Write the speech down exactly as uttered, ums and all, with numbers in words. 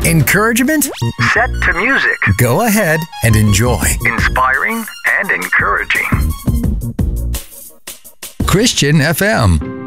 Encouragement? Set to music. Go ahead and enjoy. Inspiring and encouraging. Christian F M.